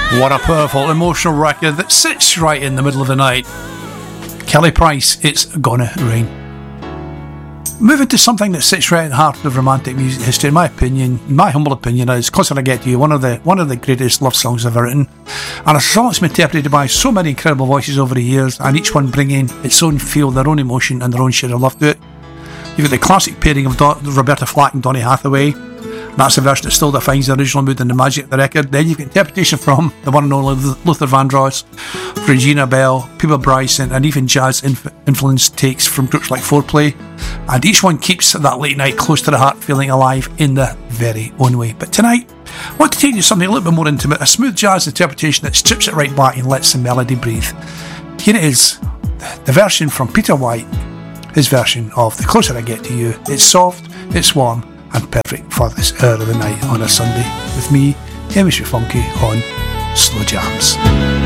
What a powerful, emotional record that sits right in the middle of the night. Kelly Price, It's Gonna Rain. Moving to something that sits right at the heart of romantic music history, in my opinion, my humble opinion, is Closer I Get to You, one of the greatest love songs ever written, and a song that's been interpreted by so many incredible voices over the years, and each one bringing its own feel, their own emotion, and their own share of love to it. You've got the classic pairing of Roberta Flack and Donny Hathaway. That's the version that still defines the original mood and the magic of the record. Then you've got interpretation from the one and only Luther Vandross, Regina Belle, Peter Bryson, and even jazz influenced takes from groups like Foreplay. And each one keeps that late night close to the heart feeling alive in their very own way. But tonight, I want to take you to something a little bit more intimate, a smooth jazz interpretation that strips it right back and lets the melody breathe. Here it is, the version from Peter White, his version of The Closer I Get to You. It's soft, it's warm, and perfect for this hour of the night on a Sunday with me, Hamish Funky, on Slow Jams.